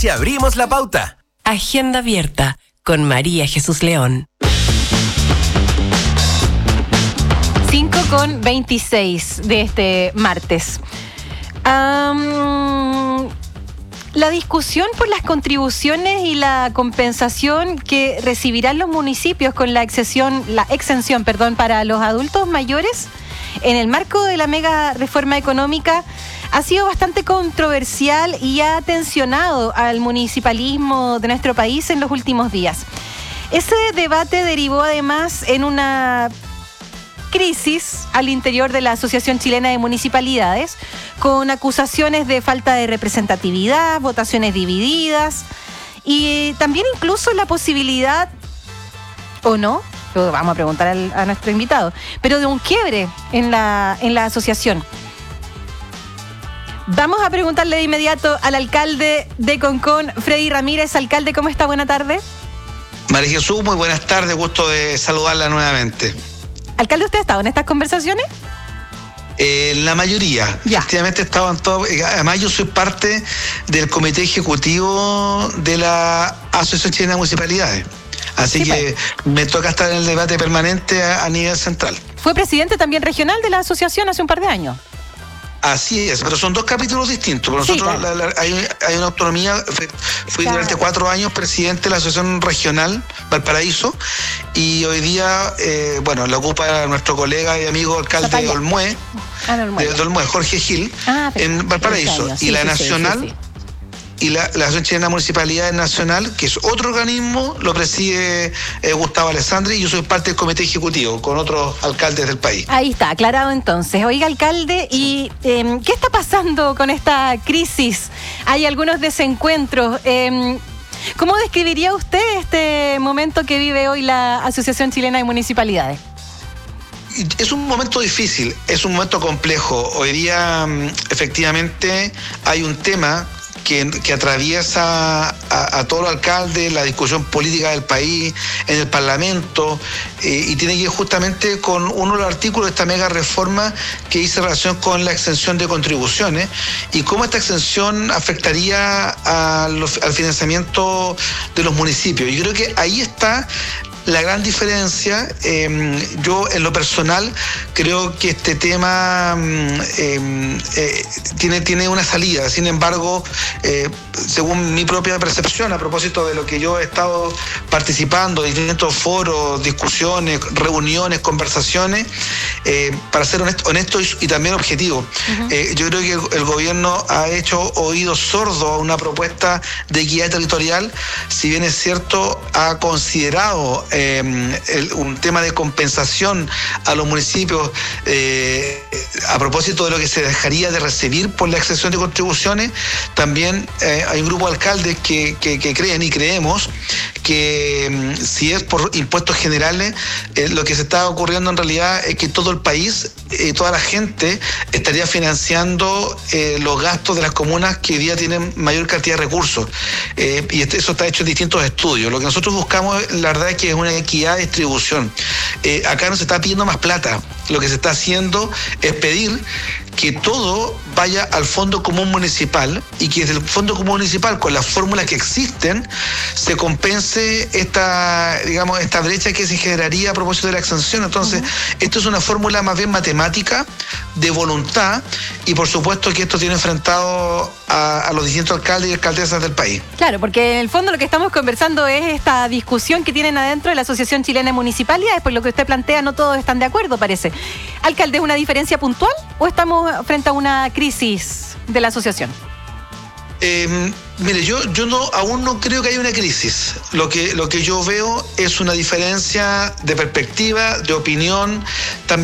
Te abrimos la pauta. Agenda abierta con María Jesús León. 5:26 de este martes. La discusión por las contribuciones y la compensación que recibirán los municipios con la exención para los adultos mayores en el marco de la mega reforma económica ha sido bastante controversial y ha tensionado al municipalismo de nuestro país en los últimos días. Ese debate derivó además en una crisis al interior de la Asociación Chilena de Municipalidades, con acusaciones de falta de representatividad, votaciones divididas y también incluso la posibilidad, o no, lo vamos a preguntar a nuestro invitado, pero de un quiebre en la asociación. Vamos a preguntarle de inmediato al alcalde de Concón, Freddy Ramírez. Alcalde, ¿cómo está? Buena tarde. María Jesús, muy buenas tardes, gusto de saludarla nuevamente. Alcalde, ¿usted ha estado en estas conversaciones? La mayoría, ya. Efectivamente estaban todos. Además, yo soy parte del comité ejecutivo de la Asociación Chilena de Municipalidades. Así sí, que me toca estar en el debate permanente a nivel central. Fue presidente también regional de la asociación hace un par de años. Así es, pero son dos capítulos distintos. Para nosotros sí, claro. hay una autonomía. Fui durante 4 años presidente de la Asociación Regional Valparaíso y hoy día, la ocupa nuestro colega y amigo alcalde de Olmué, de Olmué, Jorge Gil, en Valparaíso. Sí, y la nacional... Sí. Y la Asociación Chilena de Municipalidades Nacional, que es otro organismo, lo preside Gustavo Alessandri, y yo soy parte del comité ejecutivo con otros alcaldes del país. Ahí está, aclarado entonces. Oiga, alcalde, ¿y qué está pasando con esta crisis? Hay algunos desencuentros. ¿Cómo describiría usted este momento que vive hoy la Asociación Chilena de Municipalidades? Es un momento difícil, es un momento complejo. Hoy día, efectivamente, hay un tema que atraviesa a todos los alcaldes, la discusión política del país, en el Parlamento, y tiene que ver justamente con uno de los artículos de esta mega reforma que dice relación con la exención de contribuciones y cómo esta exención afectaría al financiamiento de los municipios. Yo creo que ahí está la gran diferencia. Yo en lo personal creo que este tema tiene una salida. Sin embargo, según mi propia percepción, a propósito de lo que yo he estado participando, distintos foros, discusiones, reuniones, conversaciones, para ser honesto y también objetivo, yo creo que el gobierno ha hecho oídos sordos a una propuesta de equidad territorial. Si bien es cierto, ha considerado un tema de compensación a los municipios a propósito de lo que se dejaría de recibir por la exención de contribuciones. También hay un grupo de alcaldes que creen y creemos que si es por impuestos generales, lo que se está ocurriendo en realidad es que todo el país, toda la gente estaría financiando los gastos de las comunas que hoy día tienen mayor cantidad de recursos, y eso está hecho en distintos estudios. Lo que nosotros buscamos, la verdad, es que es una equidad de distribución. Acá no se está pidiendo más plata, lo que se está haciendo es pedir que todo vaya al Fondo Común Municipal y que desde el Fondo Común Municipal, con las fórmulas que existen, se compense esta brecha que se generaría a propósito de la exención. Entonces, esto es una fórmula más bien matemática, de voluntad, y por supuesto que esto tiene enfrentado a los distintos alcaldes y alcaldesas del país. Claro, porque en el fondo lo que estamos conversando es esta discusión que tienen adentro de la Asociación Chilena de Municipalidades. Por lo que usted plantea, no todos están de acuerdo, parece. Alcalde, ¿es una diferencia puntual o estamos frente a una crisis de la asociación? Mire, yo aún no creo que haya una crisis. Lo que yo veo es una diferencia de perspectiva, de opinión, también